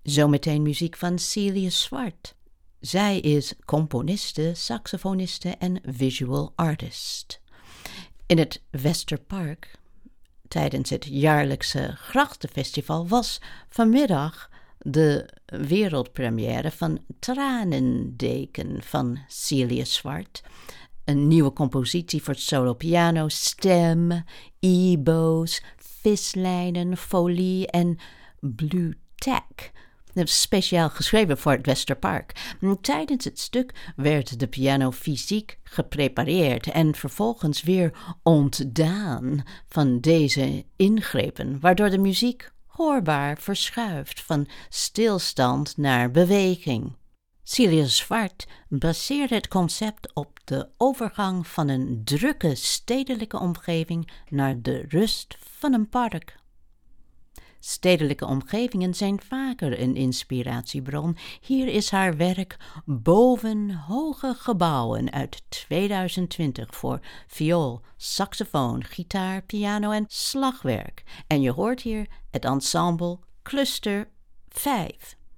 Zometeen muziek van Celia Swart. Zij is componiste, saxofoniste en visual artist. In het Westerpark, tijdens het jaarlijkse Grachtenfestival, was vanmiddag de wereldpremière van Tranendeken van Celia Swart. Een nieuwe compositie voor solo piano, stem, ebo's, vislijnen, folie en blue tack. Speciaal geschreven voor het Westerpark. Tijdens het stuk werd de piano fysiek geprepareerd en vervolgens weer ontdaan van deze ingrepen, waardoor de muziek hoorbaar verschuift van stilstand naar beweging. Celia Swart baseert het concept op de overgang van een drukke stedelijke omgeving naar de rust van een park. Stedelijke omgevingen zijn vaker een inspiratiebron. Hier is haar werk Boven hoge gebouwen uit 2020 voor viool, saxofoon, gitaar, piano en slagwerk. En je hoort hier het ensemble Cluster 5.